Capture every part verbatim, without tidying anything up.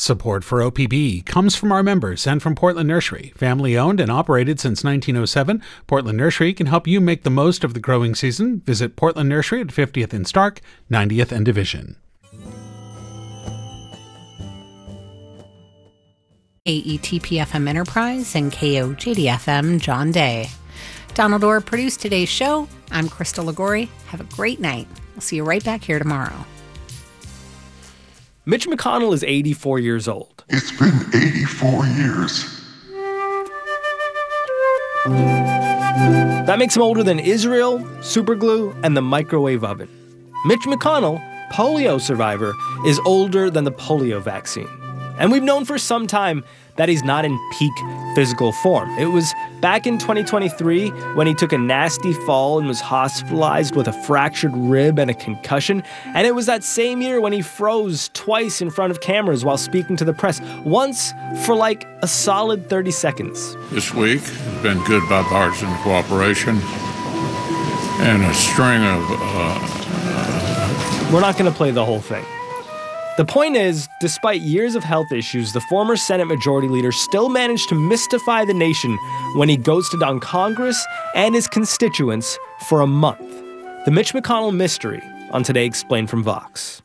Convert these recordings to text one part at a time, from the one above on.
Support for O P B comes from our members and from Portland Nursery. Family owned and operated since nineteen oh seven, Portland Nursery can help you make the most of the growing season. Visit Portland Nursery at fiftieth and Stark, ninetieth and Division. A E T P F M Enterprise and K O J D F M John Day. Donald Orr produced today's show. I'm Krista Ligori. Have a great night. We'll see you right back here tomorrow. Mitch McConnell is eighty-four years old. It's been eighty-four years. That makes him older than Israel, superglue, and the microwave oven. Mitch McConnell, polio survivor, is older than the polio vaccine. And we've known for some time that he's not in peak physical form. It was back in twenty twenty-three when he took a nasty fall and was hospitalized with a fractured rib and a concussion. And it was that same year when he froze twice in front of cameras while speaking to the press, once for like a solid thirty seconds. This week has been good bipartisan cooperation and a string of... Uh, uh... We're not going to play the whole thing. The point is, despite years of health issues, the former Senate Majority Leader still managed to mystify the nation when he ghosted on Congress and his constituents for a month. The Mitch McConnell mystery on Today Explained from Vox.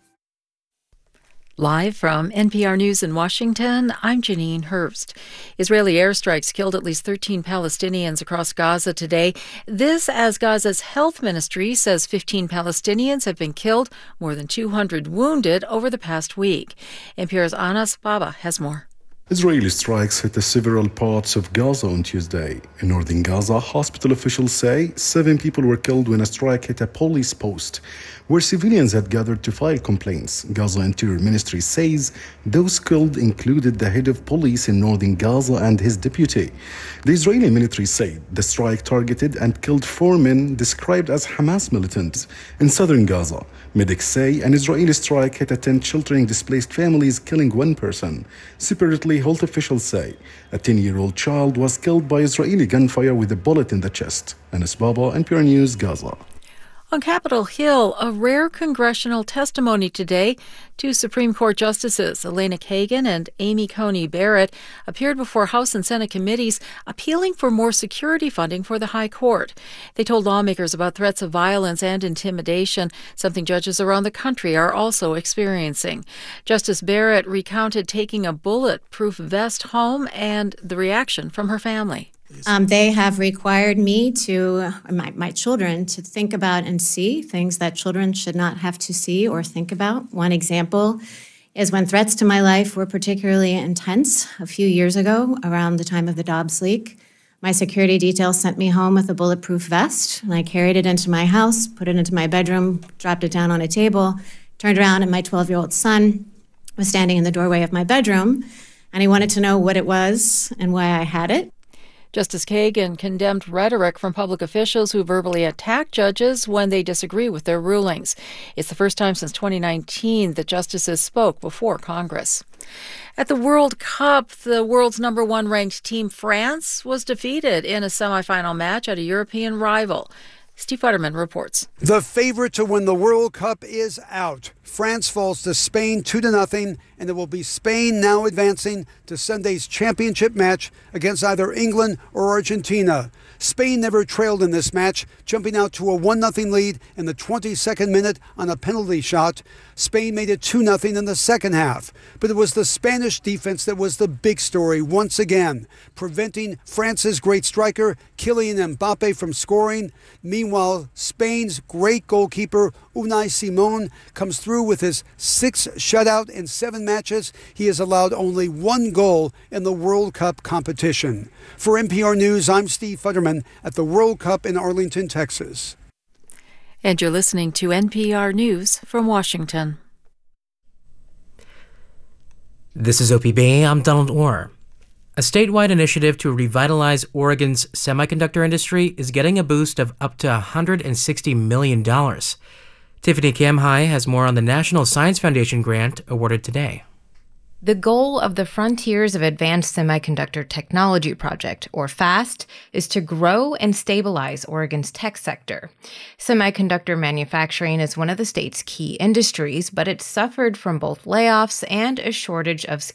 Live from N P R News in Washington, I'm Janine Herbst. Israeli airstrikes killed at least thirteen Palestinians across Gaza today. This as Gaza's health ministry says fifteen Palestinians have been killed, more than two hundred wounded over the past week. N P R's Anas Baba has more. Israeli strikes hit several parts of Gaza on Tuesday. In northern Gaza, hospital officials say seven people were killed when a strike hit a police post where civilians had gathered to file complaints. Gaza Interior Ministry says those killed included the head of police in northern Gaza and his deputy. The Israeli military said the strike targeted and killed four men described as Hamas militants. In southern Gaza, medics say an Israeli strike hit a tent sheltering displaced families, killing one person. Separately, health officials say a ten-year-old child was killed by Israeli gunfire with a bullet in the chest. Anas Baba, N P R News, Gaza. On Capitol Hill, a rare congressional testimony today. Two Supreme Court Justices, Elena Kagan and Amy Coney Barrett, appeared before House and Senate committees appealing for more security funding for the High Court. They told lawmakers about threats of violence and intimidation, something judges around the country are also experiencing. Justice Barrett recounted taking a bulletproof vest home and the reaction from her family. Um, they have required me to, my, my children, to think about and see things that children should not have to see or think about. One example is when threats to my life were particularly intense a few years ago, around the time of the Dobbs leak. My security detail sent me home with a bulletproof vest, and I carried it into my house, put it into my bedroom, dropped it down on a table, turned around, and my twelve-year-old son was standing in the doorway of my bedroom, and he wanted to know what it was and why I had it. Justice Kagan condemned rhetoric from public officials who verbally attack judges when they disagree with their rulings. It's the first time since twenty nineteen that justices spoke before Congress. At the World Cup, the world's number one ranked team, France, was defeated in a semifinal match at a European rival. Steve Futterman reports. The favorite to win the World Cup is out. France falls to Spain two to nothing, and it will be Spain now advancing to Sunday's championship match against either England or Argentina. Spain never trailed in this match, jumping out to a one nothing lead in the twenty-second minute on a penalty shot. Spain made it two nothing in the second half. But it was the Spanish defense that was the big story once again, preventing France's great striker, Kylian Mbappe, from scoring. Meanwhile, Spain's great goalkeeper, Unai Simon, comes through with his sixth shutout in seven matches. He has allowed only one goal in the World Cup competition. For N P R News, I'm Steve Futterman at the World Cup in Arlington, Texas. And you're listening to N P R News from Washington. This is O P B. I'm Donald Orr. A statewide initiative to revitalize Oregon's semiconductor industry is getting a boost of up to one hundred sixty million dollars. Tiffany Kamhai has more on the National Science Foundation grant awarded today. The goal of the Frontiers of Advanced Semiconductor Technology Project, or FAST, is to grow and stabilize Oregon's tech sector. Semiconductor manufacturing is one of the state's key industries, but it's suffered from both layoffs and a shortage of skilled